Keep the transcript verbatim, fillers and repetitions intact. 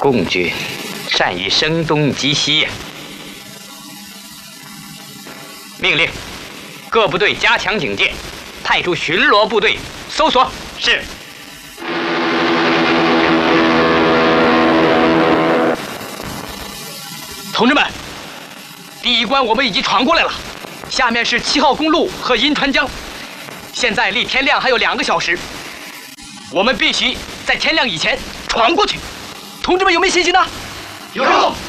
共军善于声东击西呀！命令各部队加强警戒，派出巡逻部队搜索。是。同志们，第一关我们已经闯过来了，下面是七号公路和银川江。现在离天亮还有两个小时，我们必须在天亮以前闯过去。同志们有没有信心呢？ 有。